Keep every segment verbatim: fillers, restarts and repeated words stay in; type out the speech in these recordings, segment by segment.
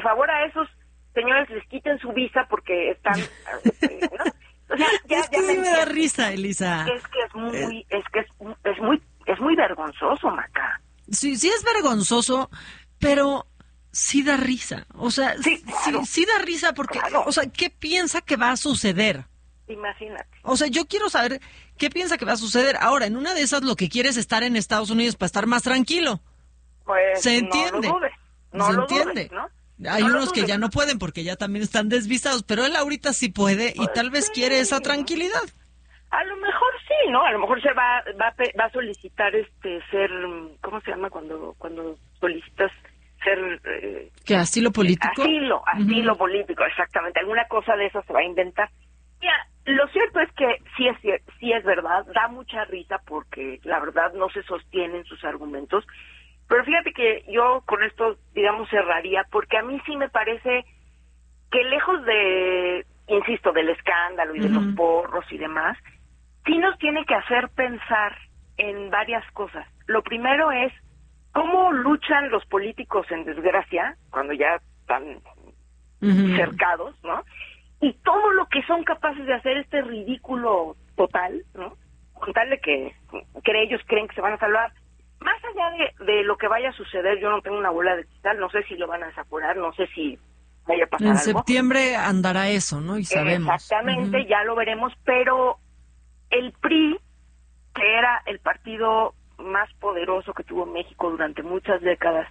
favor a esos señores les quiten su visa porque están, ¿no? O sea, ya, es que ya sí me, me da risa, Elisa. Es que es muy, es que es, es muy, es muy vergonzoso, Maca. Sí, sí es vergonzoso, pero sí da risa. O sea, sí, claro, sí, sí da risa porque, claro. o sea, ¿qué piensa que va a suceder? Imagínate. O sea, yo quiero saber qué piensa que va a suceder. Ahora, en una de esas lo que quiere es estar en Estados Unidos para estar más tranquilo. Pues ¿Se entiende? no lo dudes, no ¿Se lo entiende? dudes, ¿no? Hay no unos que ya no pueden porque ya también están desvisados, pero él ahorita sí puede y pues tal vez sí. quiere esa tranquilidad. A lo mejor sí, ¿no? A lo mejor se va va, va a solicitar este ser, ¿cómo se llama cuando cuando solicitas ser eh, ¿Qué, asilo político? Asilo, asilo Uh-huh. político, exactamente. Alguna cosa de eso se va a inventar. Mira, lo cierto es que sí es sí es verdad, da mucha risa porque la verdad no se sostienen sus argumentos. Pero fíjate que yo con esto, digamos, cerraría, porque a mí sí me parece que lejos de, insisto, del escándalo y de Uh-huh. los porros y demás, sí nos tiene que hacer pensar en varias cosas. Lo primero es cómo luchan los políticos en desgracia, cuando ya están Uh-huh. cercados, ¿no? Y todo lo que son capaces de hacer este ridículo total, ¿no? Con tal de que, que ellos creen que se van a salvar. Más allá de, de lo que vaya a suceder, yo no tengo una bola de cristal, no sé si lo van a desaforar, no sé si vaya a pasar en algo. septiembre andará eso, ¿no? Y sabemos. Exactamente, Uh-huh. ya lo veremos, pero el P R I, que era el partido más poderoso que tuvo México durante muchas décadas,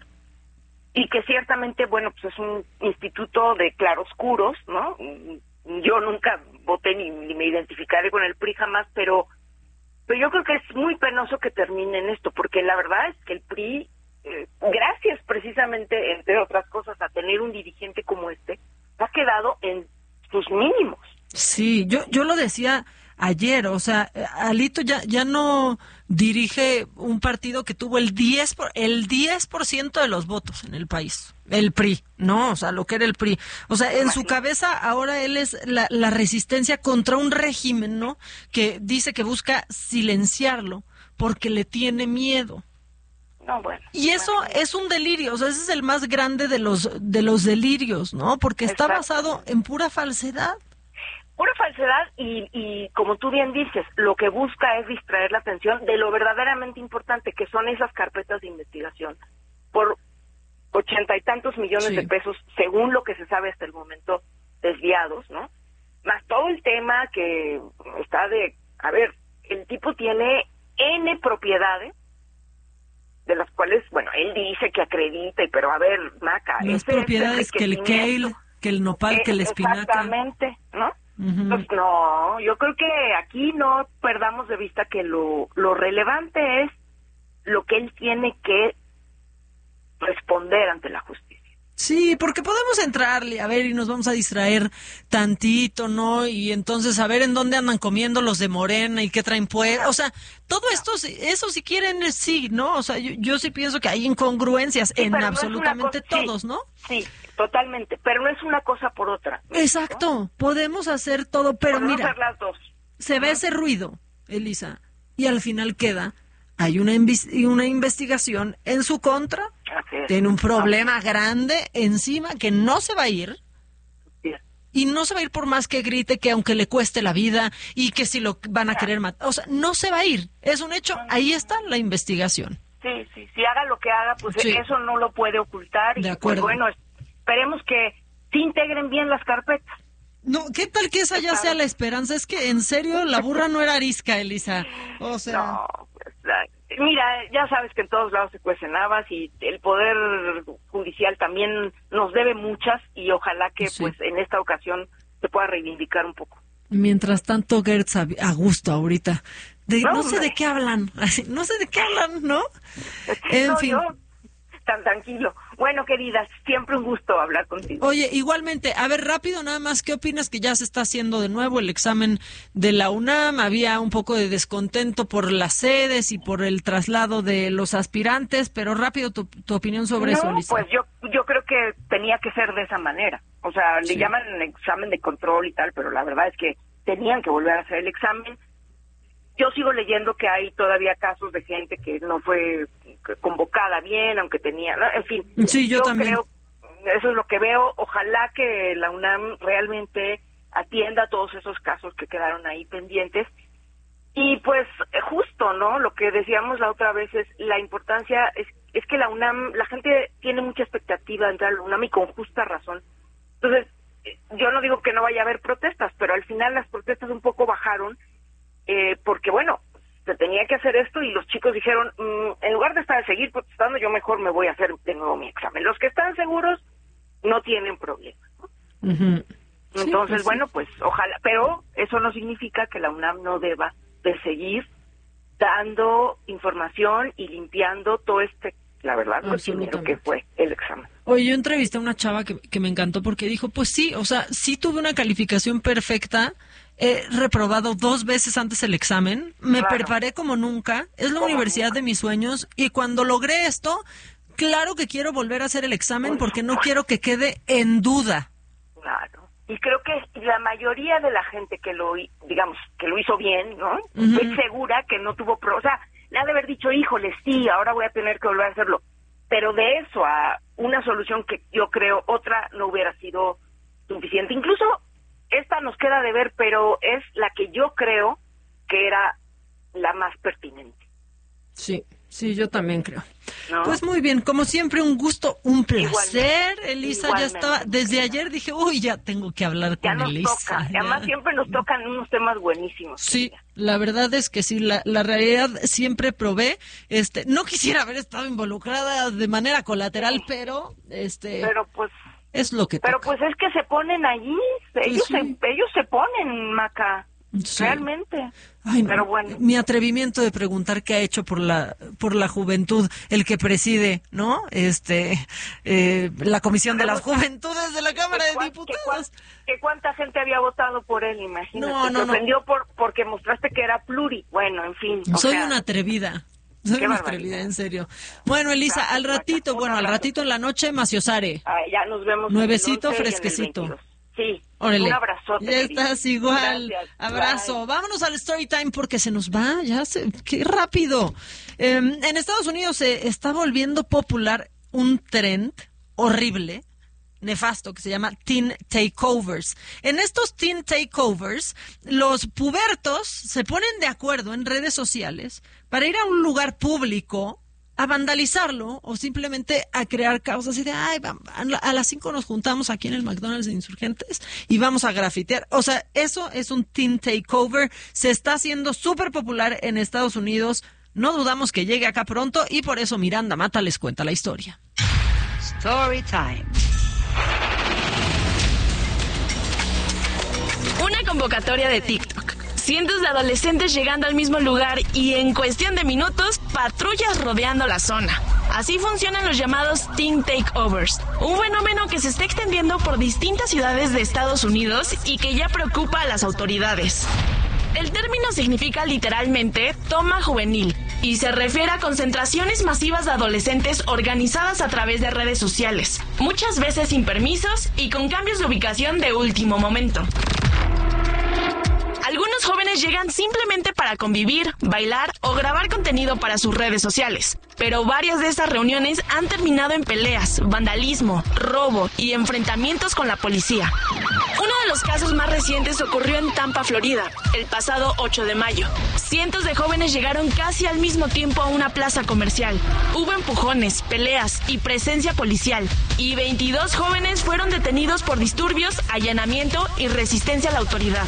y que ciertamente, bueno, pues es un instituto de claroscuros, ¿no? Yo nunca voté ni, ni me identificaré con el P R I jamás, pero pero yo creo que es muy penoso que termine en esto, porque la verdad es que el P R I, eh, gracias precisamente, entre otras cosas, a tener un dirigente como este, ha quedado en sus mínimos. Sí, yo yo lo decía ayer, o sea, Alito ya ya no dirige un partido que tuvo el diez por, el diez por ciento de los votos en el país, el P R I, no, o sea, lo que era el P R I. O sea, en su cabeza ahora él es la, la resistencia contra un régimen, ¿no? Que dice que busca silenciarlo porque le tiene miedo. No, bueno. Y eso es un delirio, o sea, ese es el más grande de los de los delirios, ¿no? Porque está basado en pura falsedad. Pura falsedad y, y, como tú bien dices, lo que busca es distraer la atención de lo verdaderamente importante, que son esas carpetas de investigación. Por ochenta y tantos millones sí. de pesos, según lo que se sabe hasta el momento, desviados, ¿no? Más todo el tema que está de... A ver, el tipo tiene N propiedades, de las cuales, bueno, él dice que acredita, pero a ver, Maca... Las propiedades que el kale, que el nopal, que el espinaca... Exactamente, ¿no? Uh-huh. Pues no, yo creo que aquí no perdamos de vista que lo, lo relevante es lo que él tiene que responder ante la justicia. Sí, porque podemos entrarle, a ver, y nos vamos a distraer tantito, ¿no? Y entonces a ver en dónde andan comiendo los de Morena y qué traen pues, o sea, todo esto, eso si quieren, sí, ¿no? O sea, yo, yo sí pienso que hay incongruencias sí, en no absolutamente cosa, todos, sí, ¿no? Sí, totalmente, pero no es una cosa por otra. ¿no? Exacto, podemos hacer todo, pero podemos mira, hacer las dos. Se ve ese ruido, Elisa, y al final queda, hay una, invis- una investigación en su contra, tiene un problema grande encima que no se va a ir, sí. y no se va a ir por más que grite que aunque le cueste la vida y que si lo van a querer matar, o sea, no se va a ir, es un hecho, ahí está la investigación. Sí, sí, si haga lo que haga, pues sí. eso no lo puede ocultar, de y acuerdo. Pues, bueno, esperemos que se integren bien las carpetas. No, ¿qué tal que esa ya sea la esperanza? Es que, en serio, la burra no era arisca, Elisa. O sea... No, pues, mira, ya sabes que en todos lados se cuecen habas y el Poder Judicial también nos debe muchas y ojalá que, sí. pues, en esta ocasión se pueda reivindicar un poco. Mientras tanto, Gertz a, a gusto ahorita. De, no, no sé de qué hablan, no sé de qué hablan, ¿no? En no, fin. Yo, tan tranquilo. Bueno, queridas, siempre un gusto hablar contigo. Oye, igualmente, a ver, rápido nada más, ¿qué opinas que ya se está haciendo de nuevo el examen de la UNAM? Había un poco de descontento por las sedes y por el traslado de los aspirantes, pero rápido tu, tu opinión sobre no, eso, Lisa. Pues yo, yo creo que tenía que ser de esa manera. O sea, le sí. llaman examen de control y tal, pero la verdad es que tenían que volver a hacer el examen. Yo sigo leyendo que hay todavía casos de gente que no fue convocada bien, aunque tenía, ¿no? En fin. Sí, yo, yo también. creo, eso es lo que veo. Ojalá que la UNAM realmente atienda todos esos casos que quedaron ahí pendientes. Y pues justo, ¿no? Lo que decíamos la otra vez es la importancia, es, es que la UNAM, la gente tiene mucha expectativa de entrar a la UNAM y con justa razón. Entonces, yo no digo que no vaya a haber protestas, pero al final las protestas un poco bajaron, eh, porque bueno, se tenía que hacer esto y los chicos dijeron, mmm, en lugar de estar seguir protestando, yo mejor me voy a hacer de nuevo mi examen. Los que están seguros no tienen problema, ¿no? Uh-huh. Entonces, sí, pues, bueno, pues ojalá, pero eso no significa que la UNAM no deba de seguir dando información y limpiando todo este, la verdad, cochinero que fue el examen. Oye, yo entrevisté a una chava que, que me encantó porque dijo, pues sí, o sea, sí tuve una calificación perfecta, he reprobado dos veces antes el examen, me Claro. preparé como nunca, es la Como universidad nunca. de mis sueños, y cuando logré esto, claro que quiero volver a hacer el examen Por porque no supuesto. quiero que quede en duda. Claro. Y creo que la mayoría de la gente que lo, hi- digamos, que lo hizo bien, ¿no? Ujú. Estoy segura que no tuvo pro, o sea, le ha de haber dicho, híjole, sí, ahora voy a tener que volver a hacerlo. Pero de eso a una solución que yo creo otra no hubiera sido suficiente. Incluso esta nos queda de ver, pero es la que yo creo que era la más pertinente, Sí, sí, yo también creo. ¿no? Pues muy bien, como siempre, un gusto, un placer, Igualmente, Elisa. igualmente, Ya estaba, desde querida. ayer dije, uy, ya tengo que hablar ya con nos Elisa. toca. ya. Además siempre nos tocan unos temas buenísimos. Sí, querida. la verdad es que sí, la, la realidad siempre provee. Este, no quisiera haber estado involucrada de manera colateral, Sí. pero este Pero pues es lo que Pero toca. pues es que se ponen allí, ellos sí. se, ellos se ponen, Maca, Sí. realmente. Ay, no. Pero bueno, Mi atrevimiento de preguntar qué ha hecho por la por la juventud, el que preside, ¿no? Este, eh, la Comisión de las Juventudes de la Cámara ¿que de cuán- que Diputados. cuán- que cuánta gente había votado por él, imagínate. No, no, se no. ofendió por, porque mostraste que era pluri. Bueno, en fin. o Soy sea, una atrevida. Soy Qué una barbaridad. atrevida, en serio. Bueno, Elisa, Gracias, al ratito, Maca. bueno, Un al abrazo. ratito en la noche, Maciosare. ay, ya nos vemos. en el Nuevecito, once y en el fresquecito. veintidós. Sí, Órale. un abrazote. Ya querida. estás igual. Gracias. Abrazo. Bye. Vámonos al story time porque se nos va. Ya se, qué rápido. Eh, en Estados Unidos se está volviendo popular un trend horrible, nefasto, que se llama teen takeovers. En estos teen takeovers, los pubertos se ponen de acuerdo en redes sociales para ir a un lugar público a vandalizarlo o simplemente a crear caos así de, ay, va- a las cinco nos juntamos aquí en el McDonald's de Insurgentes y vamos a grafitear. O sea, eso es un teen takeover. Se está haciendo súper popular en Estados Unidos. No dudamos que llegue acá pronto y por eso Miranda Mata les cuenta la historia. Story time. Una convocatoria de TikTok. Cientos de adolescentes llegando al mismo lugar y en cuestión de minutos, patrullas rodeando la zona. Así funcionan los llamados teen takeovers, un fenómeno que se está extendiendo por distintas ciudades de Estados Unidos y que ya preocupa a las autoridades. El término significa literalmente toma juvenil y se refiere a concentraciones masivas de adolescentes organizadas a través de redes sociales, muchas veces sin permisos y con cambios de ubicación de último momento. Algunos jóvenes llegan simplemente para convivir, bailar o grabar contenido para sus redes sociales, pero varias de estas reuniones han terminado en peleas, vandalismo, robo y enfrentamientos con la policía. Uno de los casos más recientes ocurrió en Tampa, Florida, el pasado ocho de mayo. Cientos de jóvenes llegaron casi al mismo tiempo a una plaza comercial. Hubo empujones, peleas y presencia policial, y veintidós jóvenes fueron detenidos por disturbios, allanamiento y resistencia a la autoridad.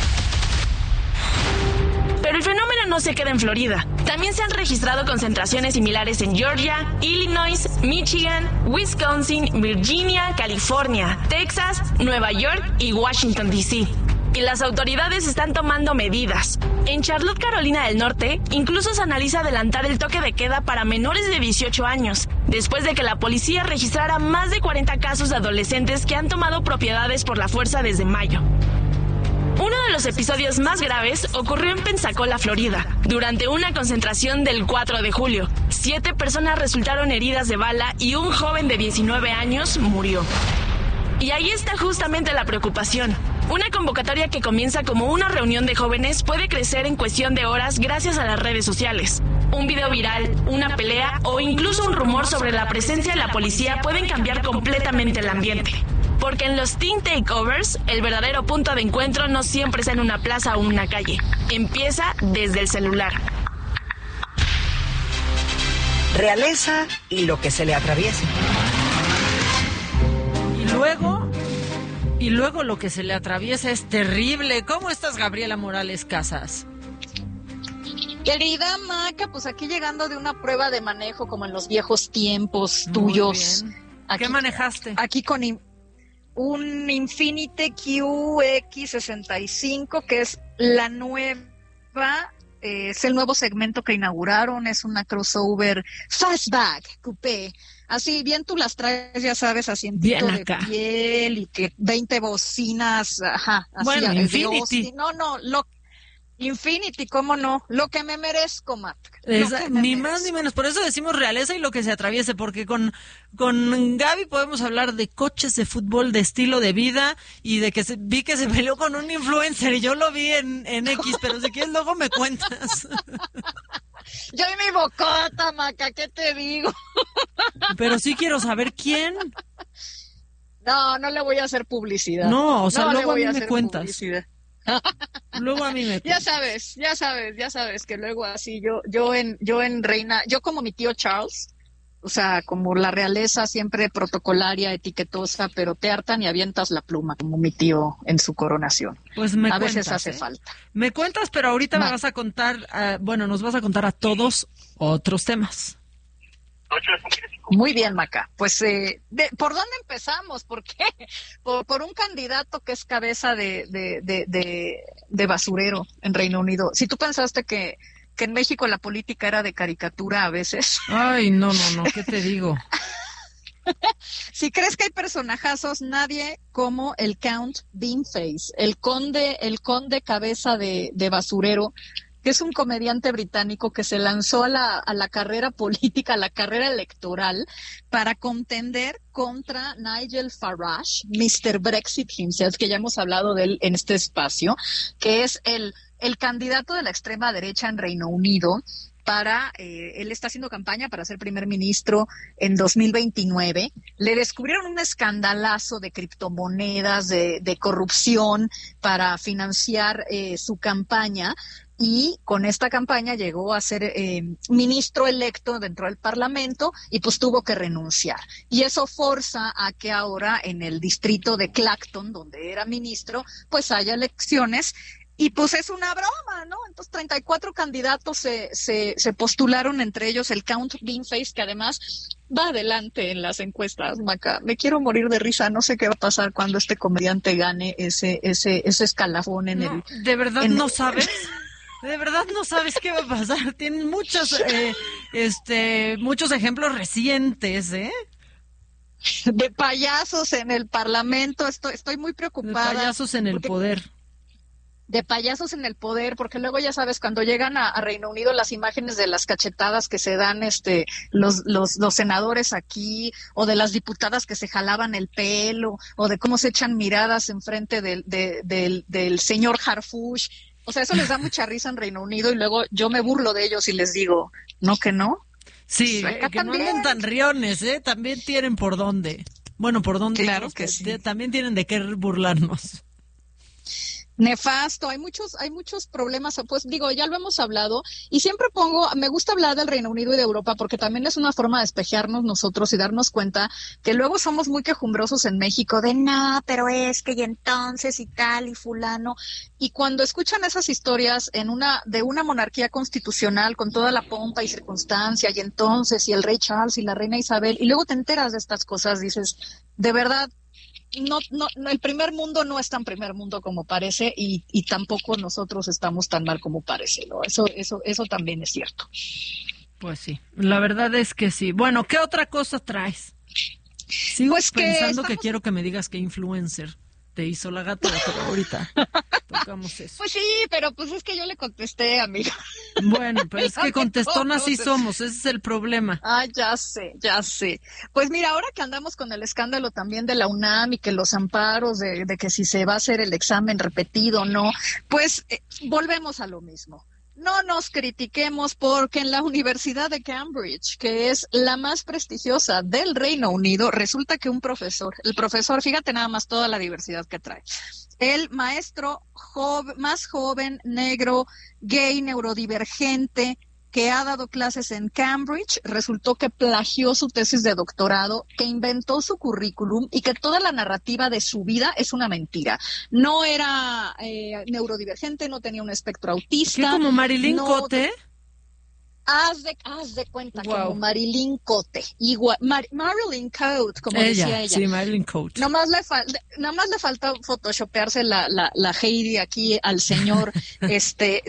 Pero el fenómeno no se queda en Florida. También se han registrado concentraciones similares en Georgia, Illinois, Michigan, Wisconsin, Virginia, California, Texas, Nueva York y Washington, D C Y las autoridades están tomando medidas. En Charlotte, Carolina del Norte, incluso se analiza adelantar el toque de queda para menores de dieciocho años, después de que la policía registrara más de cuarenta casos de adolescentes que han tomado propiedades por la fuerza desde mayo. Uno de los episodios más graves ocurrió en Pensacola, Florida, durante una concentración del cuatro de julio. Siete personas resultaron heridas de bala y un joven de diecinueve años murió. Y ahí está justamente la preocupación. Una convocatoria que comienza como una reunión de jóvenes puede crecer en cuestión de horas gracias a las redes sociales. Un video viral, una pelea o incluso un rumor sobre la presencia de la policía pueden cambiar completamente el ambiente. Porque en los teen takeovers, el verdadero punto de encuentro no siempre es en una plaza o una calle. Empieza desde el celular. Realeza y lo que se le atraviese. Y luego, y luego lo que se le atraviesa es terrible. ¿Cómo estás, Gabriela Morales Casas? Querida Maca, pues aquí llegando de una prueba de manejo como en los viejos tiempos Muy tuyos. bien. Aquí, ¿Qué manejaste? Aquí con in- un Infiniti Q X sesenta y cinco, que es la nueva, eh, es el nuevo segmento que inauguraron, es una crossover fastback, coupé. Así, bien tú las traes, ya sabes, asientito Bien de acá. piel y que veinte bocinas, ajá. Así, Bueno, de Infinity. Austin. No, no, lo Infinity, ¿cómo no? Lo que me merezco, Matt. Esa, ni más ni menos, por eso decimos realeza y lo que se atraviese, porque con, con Gaby podemos hablar de coches, de fútbol, de estilo de vida y de que se, vi que se peleó con un influencer y yo lo vi en, en X, pero si quieres luego me cuentas. Yo y mi bocota, Maca, ¿qué te digo? Pero sí quiero saber quién. No, no le voy a hacer publicidad. No, o sea, no luego le voy a mí me hacer cuentas. publicidad. Luego a mí me Ya cuentas. sabes, ya sabes, ya sabes que luego así yo, yo en, yo en Reina, yo como mi tío Charles, o sea, como la realeza siempre protocolaria, etiquetosa, pero te hartan y avientas la pluma, como mi tío en su coronación. Pues me a cuentas, veces hace ¿eh? falta. Me cuentas, pero ahorita me Va. vas a contar, uh, bueno, nos vas a contar a todos otros temas. Muy bien, Maca. Pues, eh, de, ¿por dónde empezamos? ¿Por qué? Por, por un candidato que es cabeza de, de, de, de, de basurero en Reino Unido. Si tú pensaste que, que en México la política era de caricatura a veces, Ay, no, no, no, ¿qué te digo? si crees que hay personajazos, nadie como el Count Beanface, el conde, el conde cabeza de, de basurero, que es un comediante británico que se lanzó a la, a la carrera política, a la carrera electoral, para contender contra Nigel Farage, mister Brexit himself, que ya hemos hablado de él en este espacio, que es el, el candidato de la extrema derecha en Reino Unido. Para, eh, él está haciendo campaña para ser primer ministro en dos mil veintinueve. Le descubrieron un escandalazo de criptomonedas, de, de corrupción para financiar eh, su campaña. Y con esta campaña llegó a ser eh, ministro electo dentro del Parlamento y pues tuvo que renunciar. Y eso forza a que ahora en el distrito de Clacton, donde era ministro, pues haya elecciones. Y pues es una broma, ¿no? Entonces treinta y cuatro candidatos se, se, se postularon, entre ellos el Count Beanface, que además va adelante en las encuestas, Maca. Me quiero morir de risa, no sé qué va a pasar cuando este comediante gane ese, ese, ese escalafón en No, el... ¿de verdad en- no sabes? ¿De verdad no sabes qué va a pasar? Tienen muchos, eh, este, muchos ejemplos recientes, ¿eh? de payasos en el Parlamento. Estoy, estoy muy De preocupada. payasos en el porque- poder. De payasos en el poder, porque luego ya sabes, cuando llegan a, a Reino Unido las imágenes de las cachetadas que se dan este los, los, los senadores aquí, o de las diputadas que se jalaban el pelo, o de cómo se echan miradas enfrente del, de, del, del señor Harfush. O sea, eso les da mucha risa en Reino Unido y luego yo me burlo de ellos y les digo, ¿no que no? Sí, Acá que no también. anden tan riones, ¿eh? También tienen por dónde. Bueno, por dónde. Claro otros que sí. te- También tienen de qué burlarnos. Nefasto, hay muchos, hay muchos problemas, pues digo, ya lo hemos hablado, y siempre pongo, me gusta hablar del Reino Unido y de Europa porque también es una forma de despejarnos nosotros y darnos cuenta que luego somos muy quejumbrosos en México de no, pero es que y entonces y tal y fulano, y cuando escuchan esas historias en una, de una monarquía constitucional con toda la pompa y circunstancia, y entonces, y el rey Charles y la reina Isabel, y luego te enteras de estas cosas, dices, de verdad, No, no, no, el primer mundo no es tan primer mundo como parece y, y tampoco nosotros estamos tan mal como parece, ¿no? Eso, eso, eso también es cierto. Pues sí, la verdad es que sí. Bueno, ¿qué otra cosa traes? Sigo Pues que pensando que estamos- quiero que me digas qué influencer te hizo la gata, pero ahorita tocamos eso. Pues sí, pero pues es que yo le contesté, amiga. Bueno, pero es Ya que me contestonas sí conoces. somos, ese es el problema. Ah, ya sé, ya sé. Pues mira, ahora que andamos con el escándalo también de la UNAM y que los amparos de, de que si se va a hacer el examen repetido o no, pues eh, volvemos a lo mismo. no nos critiquemos porque en la Universidad de Cambridge, que es la más prestigiosa del Reino Unido, resulta que un profesor, el profesor, fíjate nada más toda la diversidad que trae, el maestro joven, más joven, negro, gay, neurodivergente, que ha dado clases en Cambridge, resultó que plagió su tesis de doctorado, que inventó su currículum y que toda la narrativa de su vida es una mentira. No era eh, neurodivergente, no tenía un espectro autista. ¿Qué, como Marilyn no, Cote? Haz de, haz de cuenta, wow. como Marilyn Cote, igual, Mar, Marilyn Cote, como ella, decía ella. Sí, Marilyn Cote. Nada más le, fal, nada más le falta photoshopearse la, la, la Heidi aquí al señor este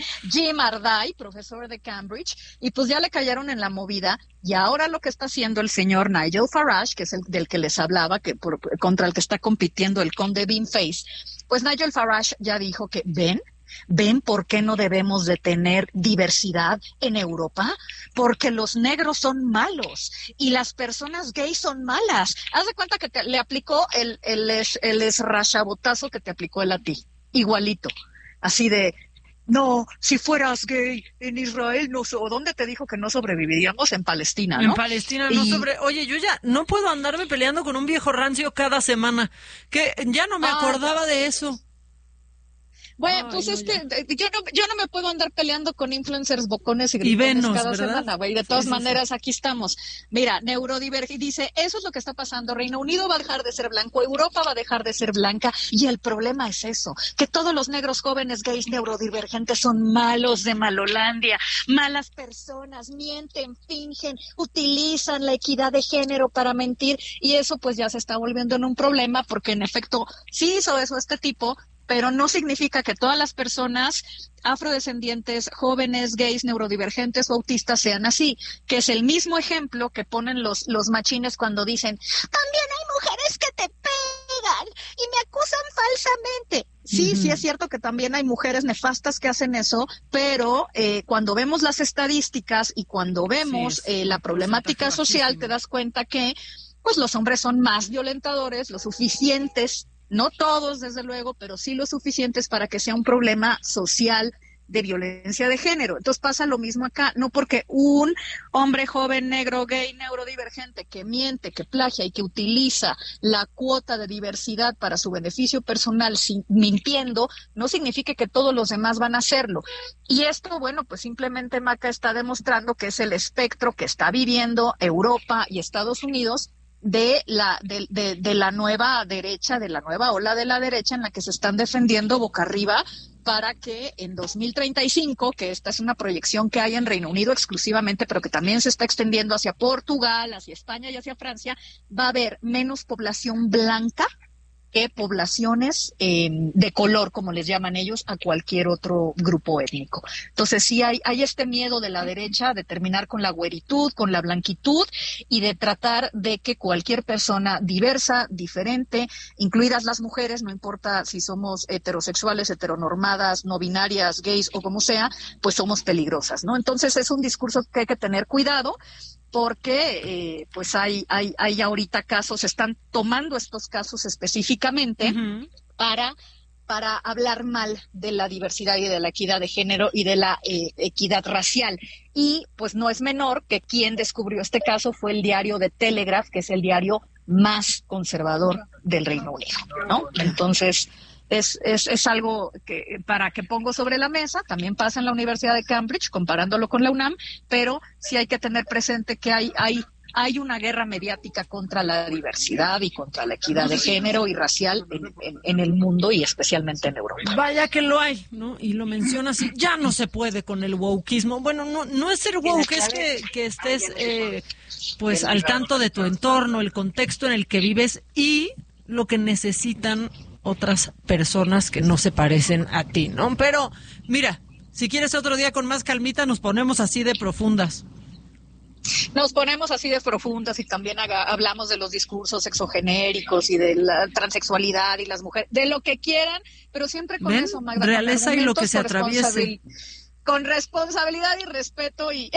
Jim Ardai, profesor de Cambridge, y pues ya le cayeron en la movida, y ahora lo que está haciendo el señor Nigel Farage, que es el del que les hablaba, que por, contra el que está compitiendo el conde Beanface, pues Nigel Farage ya dijo que, ven, ¿Ven por qué no debemos de tener diversidad en Europa? Porque los negros son malos y las personas gays son malas. Haz de cuenta que te, le aplicó el, el, es, el esrachabotazo que te aplicó él a ti, igualito. Así de, no, si fueras gay en Israel, no, ¿o dónde te dijo que no sobreviviríamos? En Palestina, ¿no? En Palestina no y... sobre... Oye, yo ya no puedo andarme peleando con un viejo rancio cada semana, que ya no me ah, acordaba de eso. Bueno, Ay, pues no, es ya. que yo no, yo no me puedo andar peleando con influencers bocones y gritones y Venus, cada ¿verdad? semana, güey. De todas sí, maneras, sí, sí. aquí estamos. Mira, Neurodiverge dice, eso es lo que está pasando. Reino Unido va a dejar de ser blanco, Europa va a dejar de ser blanca, y el problema es eso, que todos los negros jóvenes gays neurodivergentes son malos de Malolandia, malas personas, mienten, fingen, utilizan la equidad de género para mentir, y eso pues ya se está volviendo en un problema, porque en efecto sí hizo eso este tipo, pero no significa que todas las personas afrodescendientes, jóvenes, gays, neurodivergentes o autistas sean así, que es el mismo ejemplo que ponen los, los machines cuando dicen, también hay mujeres que te pegan y me acusan falsamente. Sí, uh-huh. sí es cierto que también hay mujeres nefastas que hacen eso, pero eh, cuando vemos las estadísticas y cuando vemos sí, eh, la problemática social, te das cuenta que pues los hombres son más violentadores, lo suficientes. No todos, desde luego, pero sí lo suficientes para que sea un problema social de violencia de género. Entonces pasa lo mismo acá, no porque un hombre joven, negro, gay, neurodivergente que miente, que plagia y que utiliza la cuota de diversidad para su beneficio personal sin, mintiendo, no significa que todos los demás van a hacerlo. Y esto, bueno, pues simplemente Maca está demostrando que es el espectro que está viviendo Europa y Estados Unidos de la de, de, de la nueva derecha, de la nueva ola de la derecha en la que se están defendiendo boca arriba para que en dos mil treinta y cinco, que esta es una proyección que hay en Reino Unido exclusivamente, pero que también se está extendiendo hacia Portugal, hacia España y hacia Francia, va a haber menos población blanca que poblaciones eh, de color, como les llaman ellos, a cualquier otro grupo étnico. Entonces sí hay, hay este miedo de la derecha de terminar con la güeritud, con la blanquitud y de tratar de que cualquier persona diversa, diferente, incluidas las mujeres, no importa si somos heterosexuales, heteronormadas, no binarias, gays o como sea, pues somos peligrosas, ¿no? Entonces es un discurso que hay que tener cuidado, porque eh, pues hay, hay, hay ahorita casos, están tomando estos casos específicamente uh-huh. para, para hablar mal de la diversidad y de la equidad de género y de la eh, equidad racial. Y pues no es menor que quien descubrió este caso fue el diario The Telegraph, que es el diario más conservador del Reino Unido, ¿no? Entonces... Es, es, es algo que para que pongo sobre la mesa, también pasa en la Universidad de Cambridge, comparándolo con la UNAM, pero sí hay que tener presente que hay, hay, hay una guerra mediática contra la diversidad y contra la equidad de género y racial en, en, en el mundo y especialmente en Europa. Vaya que lo hay, ¿no? Y lo mencionas y ya no se puede con el wokeismo. Bueno, no, no es ser woke, es que, que estés eh, pues al tanto de tu entorno, el contexto en el que vives y lo que necesitan otras personas que no se parecen a ti, ¿no? Pero, mira, si quieres otro día con más calmita, nos ponemos así de profundas. Nos ponemos así de profundas y también haga, hablamos de los discursos sexogenéricos y de la transexualidad y las mujeres, de lo que quieran, pero siempre con ¿Ven? eso, Magda. Realeza y lo que se atraviese. Con responsabilidad y respeto y...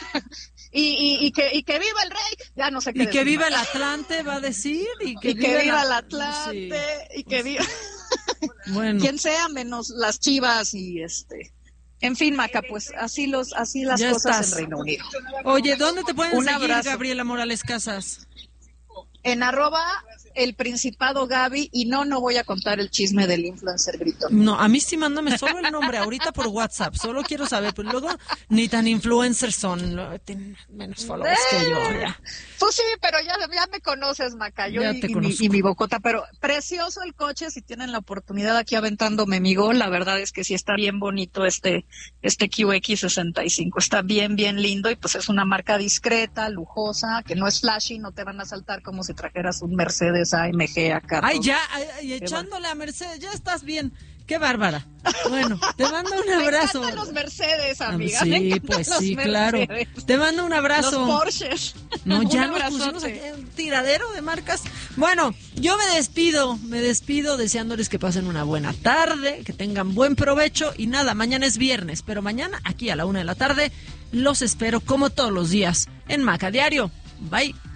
Y, y, y, que, y que viva el rey, ya no sé qué y que decir viva más. el Atlante, va a decir, y que, y viva, que viva la... el Atlante, sí. y que viva bueno. quien sea menos las Chivas y este En fin, Maca, pues así los, así las Ya cosas estás. en Reino Unido. Oye, ¿dónde te pueden Un seguir, abrazo. Gabriela Morales Casas? En arroba el Principado Gaby, y no, no voy a contar el chisme del influencer gritón. No, a mí sí mándame solo el nombre ahorita por WhatsApp, solo quiero saber, pero luego ni tan influencers son, lo- tienen menos followers que yo, ya. Pues sí, pero ya, ya me conoces, Maca, yo Ya y, te y mi, conozco. y mi bocota, pero precioso el coche, si tienen la oportunidad aquí aventándome mi gol, la verdad es que sí está bien bonito este, este Q X sesenta y cinco, está bien, bien lindo, y pues es una marca discreta, lujosa, que no es flashy, no te van a saltar como si trajeras un Mercedes A M G acá. Ay, todo. ya, ay, ay, echándole a Mercedes, ya estás bien. Qué bárbara. Bueno, te mando un Me abrazo. encantan los Mercedes, amiga. Sí, me encantan pues los sí, claro. Mercedes. Te mando un abrazo. Los Porsches. No, Un ya nos abrazote. pusimos aquí un tiradero de marcas. Bueno, yo me despido, me despido deseándoles que pasen una buena tarde, que tengan buen provecho y nada, mañana es viernes, pero mañana aquí a la una de la tarde los espero como todos los días en Maca Diario. Bye.